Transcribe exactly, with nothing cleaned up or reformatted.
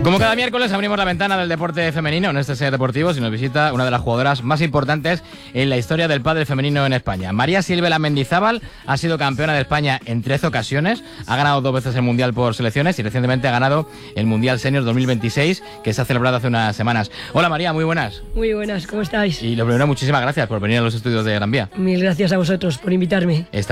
Como cada miércoles abrimos la ventana del deporte femenino en este Ser Deportivo y nos visita una de las jugadoras más importantes en la historia del pádel femenino en España. María Silvela Mendizábal ha sido campeona de España en trece ocasiones, ha ganado dos veces el Mundial por selecciones y recientemente ha ganado el Mundial Senior dos mil veintiséis, que se ha celebrado hace unas semanas. Hola María, muy buenas. Muy buenas, ¿cómo estáis? Y lo primero, muchísimas gracias por venir a los estudios de Gran Vía. Mil gracias a vosotros por invitarme. Esta